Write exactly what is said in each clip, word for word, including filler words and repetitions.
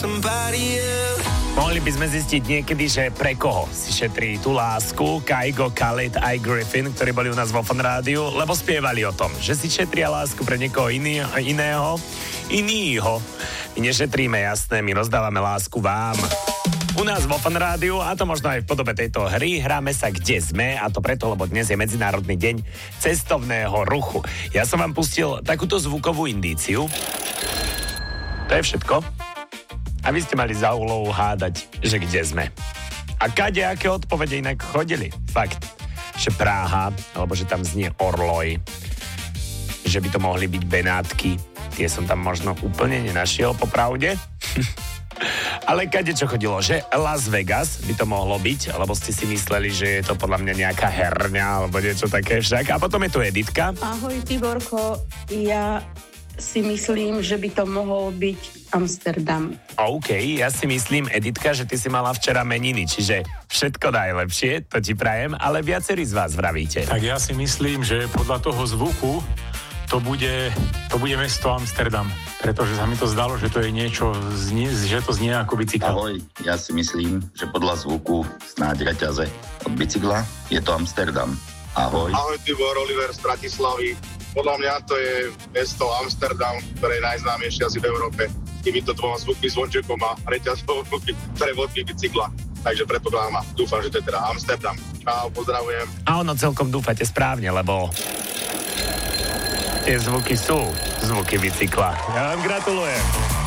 Mohli by sme zistiť niekedy, že pre koho si šetrí tú lásku Kygo, Khalid aj Griffin, ktorí boli u nás vo Fan Rádiu, lebo spievali o tom, že si šetria lásku pre niekoho iný, iného, inýho. My nešetríme, jasné, my rozdávame lásku vám. U nás vo Fan Rádiu, a to možno aj v podobe tejto hry, hráme sa Kde sme, a to preto, lebo dnes je Medzinárodný deň cestovného ruchu. Ja som vám pustil takúto zvukovú indíciu. To je všetko. A vy ste mali za úlohu hádať, že kde sme. A kadejaké odpovede inak chodili. Fakt, že Praha, alebo že tam znie Orloj, že by to mohli byť Benátky. Tie som tam možno úplne nenašiel, popravde. Ale kade čo chodilo, že Las Vegas by to mohlo byť, alebo ste si mysleli, že je to podľa mňa nejaká herňa, alebo niečo také však. A potom je tu Editka. Ahoj, Tiborko, ja si myslím, že by to mohol byť Amsterdam. OK, ja si myslím, Editka, že ty si mala včera meniny, čiže všetko najlepšie, to ti prajem, ale viacerí z vás vravíte. Tak ja si myslím, že podľa toho zvuku to bude, to bude mesto Amsterdam, pretože sa mi to zdalo, že to je niečo, znie, že to znie ako bicykel. Ahoj, ja si myslím, že podľa zvuku snáď reťaze od bicykla je to Amsterdam. Ahoj. Ahoj, Tibor, Oliver z Bratislavy. Podľa mňa to je mesto Amsterdam, ktoré je najznámejšie asi v Európe. Týmito dvoma zvukmi, zvončekom a reťazou pre vodky bicykla. Takže predpokladám a dúfam, že to je teda Amsterdam. Čau, pozdravujem. A ono celkom dúfate správne, lebo tie zvuky sú zvuky bicykla. Ja vám gratulujem.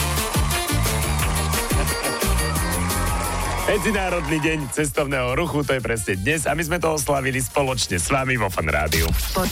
Medzinárodný deň cestovného ruchu, to je presne dnes a my sme to oslavili spoločne s vami vo Fan Rádiu.